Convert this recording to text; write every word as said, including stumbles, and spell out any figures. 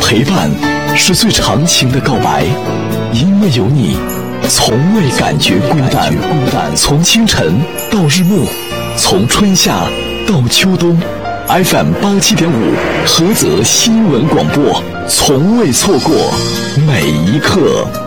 陪伴是最长情的告白，因为有你，从未感觉孤单。从清晨到日暮，从春夏到秋冬 ，F M 八七点五，菏泽新闻广播，从未错过每一刻。